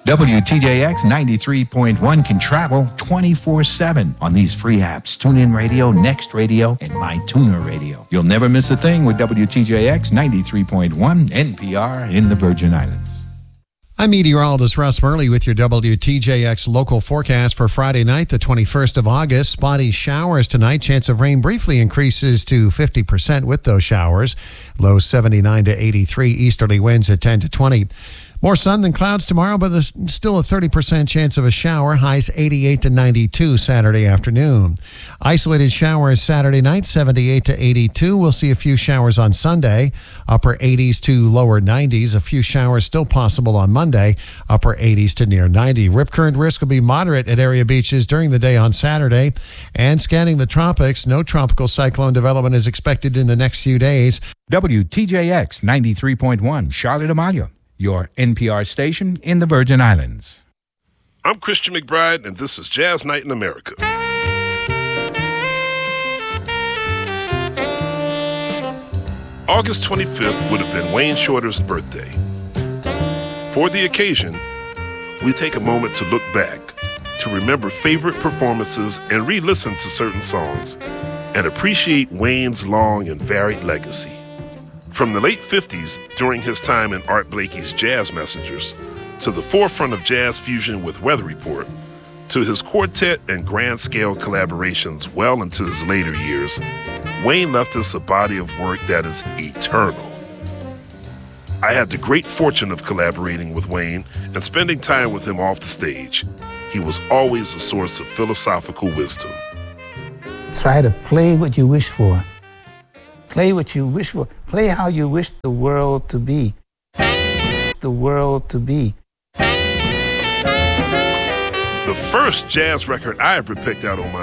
WTJX 93.1 can travel 24/7 on these free apps: TuneIn Radio, Next Radio, and MyTuner Radio. You'll never miss a thing with WTJX 93.1 NPR in the Virgin Islands. I'm meteorologist Russ Murley with your WTJX local forecast for Friday night, the 21st of August. Spotty showers tonight. Chance of rain briefly increases to 50% with those showers. Low 79 to 83. Easterly winds at 10 to 20. More sun than clouds tomorrow, but there's still a 30% chance of a shower. Highs 88 to 92 Saturday afternoon. Isolated showers Saturday night, 78 to 82. We'll see a few showers on Sunday, upper 80s to lower 90s. A few showers still possible on Monday, upper 80s to near 90. Rip current risk will be moderate at area beaches during the day on Saturday. And scanning the tropics, no tropical cyclone development is expected in the next few days. WTJX 93.1, Charlotte Amalia, your NPR station in the Virgin Islands. I'm Christian McBride, and this is Jazz Night in America. August 25th would have been Wayne Shorter's birthday. For the occasion, we take a moment to look back, to remember favorite performances and re-listen to certain songs, and appreciate Wayne's long and varied legacy. From the late 50s, during his time in Art Blakey's Jazz Messengers, to the forefront of jazz fusion with Weather Report, to his quartet and grand-scale collaborations well into his later years, Wayne left us a body of work that is eternal. I had the great fortune of collaborating with Wayne and spending time with him off the stage. He was always a source of philosophical wisdom. Try to play what you wish for. Play what you wish for. Play how you wish the world to be. The world to be. The first jazz record I ever picked out on my